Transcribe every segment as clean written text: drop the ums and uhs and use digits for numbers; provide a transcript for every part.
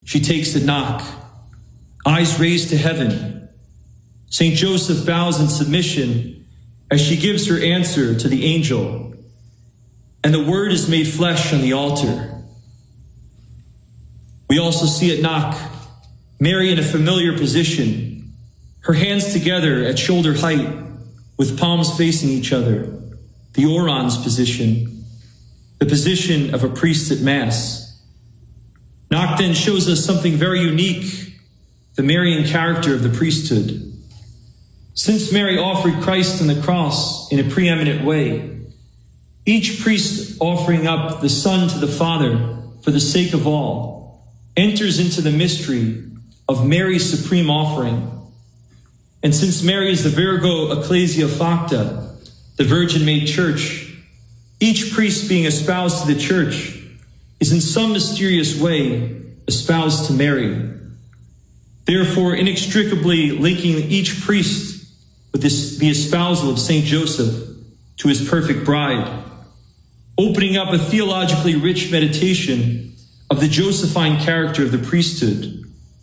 she takes the knock, eyes raised to heaven. St. Joseph bows in submission as she gives her answer to the angel, and the Word is made flesh on the altar. We also see at knock Mary in a familiar position, her hands together at shoulder height with palms facing each other, the orans position, the position of a priest at Mass. Knock then shows us something very unique, the Marian character of the priesthood. Since Mary offered Christ on the cross in a preeminent way, each priest offering up the Son to the Father for the sake of all enters into the mystery of Mary's supreme offering. And since Mary is the Virgo Ecclesia Facta, the Virgin-made church, each priest being espoused to the church is in some mysterious way espoused to Mary, therefore inextricably linking each priest with the espousal of St. Joseph to his perfect bride, opening up a theologically rich meditation of the Josephine character of the priesthood.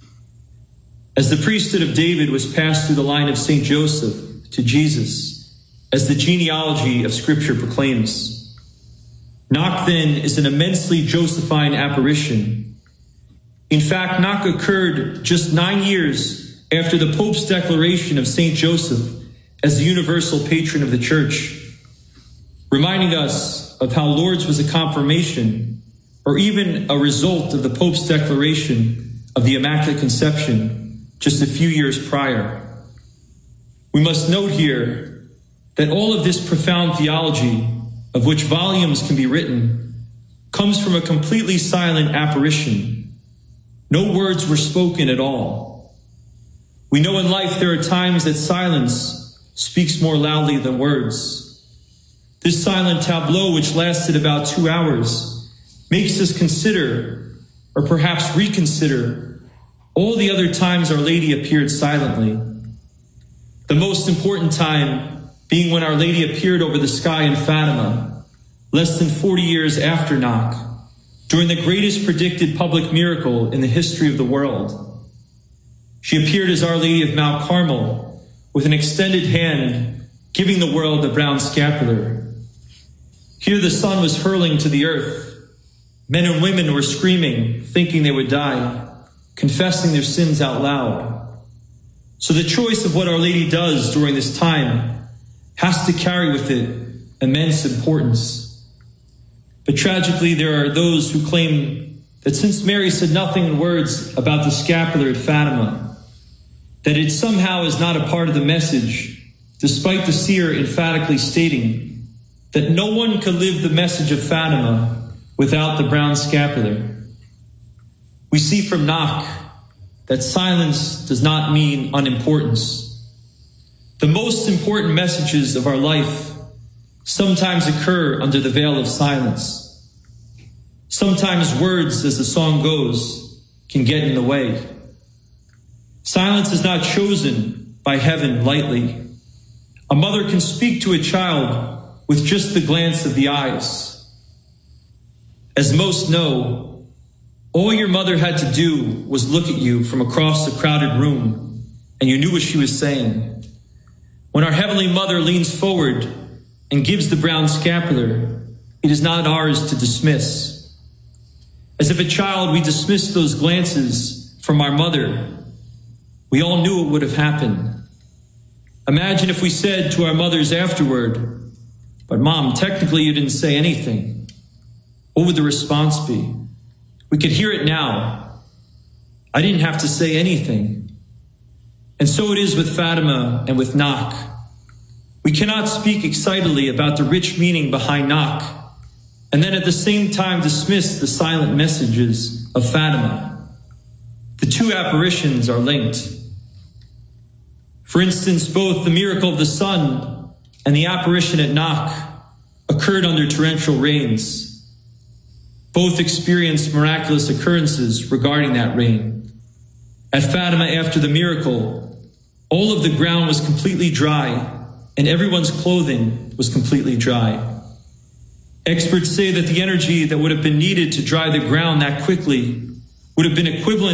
As the priesthood of David was passed through the line of St. Joseph to Jesus, as the genealogy of Scripture proclaims, knock then is an immensely Josephine apparition. In fact, knock occurred just 9 years after the Pope's declaration of St. Joseph as the universal patron of the Church, reminding us of how Lourdes was a confirmation or even a result of the Pope's declaration of the Immaculate Conception just a few years prior. We must note here that all of this profound theology, of which volumes can be written, comes from a completely silent apparition. No words were spoken at all. We know in life there are times that silence speaks more loudly than words. This silent tableau, which lasted about 2 hours, makes us consider, or perhaps reconsider, all the other times Our Lady appeared silently. The most important time being when Our Lady appeared over the sky in Fatima, less than 40 years after knock, during the greatest predicted public miracle in the history of the world. She appeared as Our Lady of Mount Carmel with an extended hand, giving the world the brown scapular. Here the sun was hurling to the earth. Men and women were screaming, thinking they would die, confessing their sins out loud. So the choice of what Our Lady does during this time has to carry with it immense importance. But tragically, there are those who claim that since Mary said nothing in words about the scapular at Fatima, that it somehow is not a part of the message, despite the seer emphatically stating that no one could live the message of Fatima without the brown scapular. We see from knock that silence does not mean unimportance. The most important messages of our life sometimes occur under the veil of silence. Sometimes words, as the song goes, can get in the way. Silence is not chosen by heaven lightly. A mother can speak to a child with just the glance of the eyes. As most know, all your mother had to do was look at you from across the crowded room, and you knew what she was saying. When our Heavenly Mother leans forward and gives the brown scapular, it is not ours to dismiss. As if a child, we dismissed those glances from our mother. We all knew what would have happened. Imagine if we said to our mothers afterward, "But Mom, technically you didn't say anything." What would the response be? We could hear it now. I didn't have to say anything. And so it is with Fatima and with knock. We cannot speak excitedly about the rich meaning behind knock, and then at the same time dismiss the silent messages of Fatima. The two apparitions are linked. For instance, both the miracle of the sun and the apparition at knock occurred under torrential rains. Both experienced miraculous occurrences regarding that rain. At Fatima, after the miracle, all of the ground was completely dry, and everyone's clothing was completely dry. Experts say that the energy that would have been needed to dry the ground that quickly would have been equivalent